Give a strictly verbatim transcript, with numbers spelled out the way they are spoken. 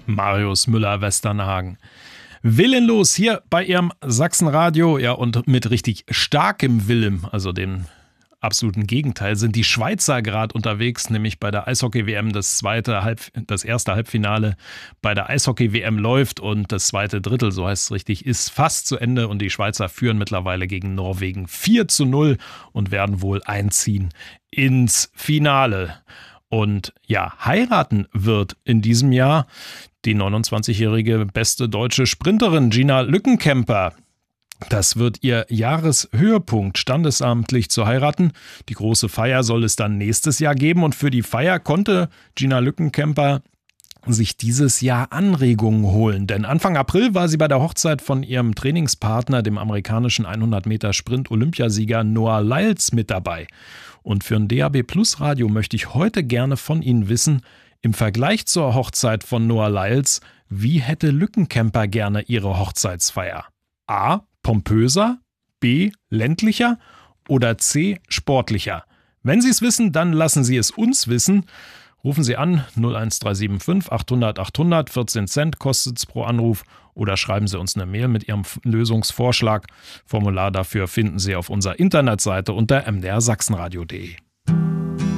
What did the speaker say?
Marius Müller-Westernhagen. Willenlos hier bei Ihrem Sachsenradio, ja, und mit richtig starkem Willen, also dem absoluten Gegenteil, sind die Schweizer gerade unterwegs, nämlich bei der Eishockey-W M. Das zweite Halb, das erste Halbfinale bei der Eishockey-W M läuft und das zweite Drittel, so heißt es richtig, ist fast zu Ende und die Schweizer führen mittlerweile gegen Norwegen vier zu null und werden wohl einziehen ins Finale. Und ja, heiraten wird in diesem Jahr die neunundzwanzigjährige beste deutsche Sprinterin Gina Lückenkämper. Das wird ihr Jahreshöhepunkt, standesamtlich zu heiraten. Die große Feier soll es dann nächstes Jahr geben und für die Feier konnte Gina Lückenkämper sich dieses Jahr Anregungen holen. Denn Anfang April war sie bei der Hochzeit von ihrem Trainingspartner, dem amerikanischen hundert Meter Sprint Olympiasieger Noah Lyles, mit dabei. Und für ein D A B Plus Radio möchte ich heute gerne von Ihnen wissen, im Vergleich zur Hochzeit von Noah Lyles, wie hätte Lückenkämper gerne ihre Hochzeitsfeier? A. Pompöser, B. ländlicher oder C. sportlicher? Wenn Sie es wissen, dann lassen Sie es uns wissen. Rufen Sie an null eins drei sieben fünf achthundert achthundert, vierzehn Cent kostet es pro Anruf, oder schreiben Sie uns eine Mail mit Ihrem Lösungsvorschlag. Formular dafür finden Sie auf unserer Internetseite unter m d r sachsenradio punkt d e.